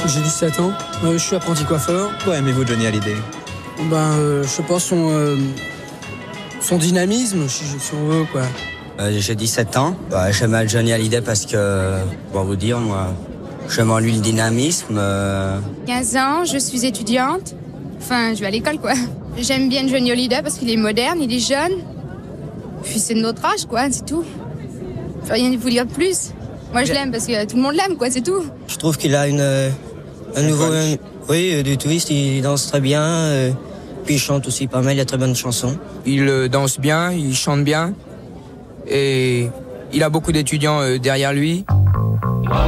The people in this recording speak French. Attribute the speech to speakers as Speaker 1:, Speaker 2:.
Speaker 1: J'ai 17 ans, je suis apprenti coiffeur.
Speaker 2: Pourquoi aimez-vous Johnny Hallyday?
Speaker 1: Je sais pas, son dynamisme, si on veut, quoi.
Speaker 3: J'ai 17 ans. J'aime Johnny Hallyday parce que, pour vous dire, moi, j'aime en lui le dynamisme.
Speaker 4: 15 ans, je suis étudiante. Enfin, je vais à l'école, quoi. J'aime bien Johnny Hallyday parce qu'il est moderne, il est jeune. Puis c'est de notre âge, quoi, c'est tout. Faut rien vous dire de plus. Moi, je l'aime parce que tout le monde l'aime, quoi, c'est tout.
Speaker 5: Je trouve qu'il a un nouveau... du twist, il danse très bien. Puis il chante aussi pas mal, il a très bonnes chansons.
Speaker 6: Il danse bien, il chante bien. Et il a beaucoup d'étudiants derrière lui.